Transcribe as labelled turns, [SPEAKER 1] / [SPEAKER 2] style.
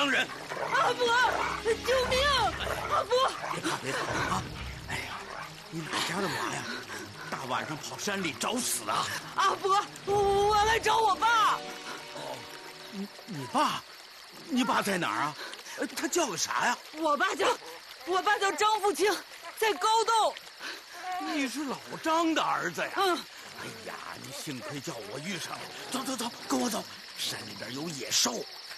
[SPEAKER 1] 伤人。
[SPEAKER 2] 阿伯，救命！阿伯，
[SPEAKER 1] 别怕啊！哎呀，你哪家的娃呀？大晚上跑山里找死啊！
[SPEAKER 2] 阿伯，我来找我爸。
[SPEAKER 1] 哦，你爸？你爸在哪儿啊？他叫个啥呀？
[SPEAKER 2] 我爸叫张富清，在高洞。
[SPEAKER 1] 你是老张的儿子呀？
[SPEAKER 2] 嗯。
[SPEAKER 1] 哎呀，你幸亏叫我遇上了。走，跟我走。山里边有野兽，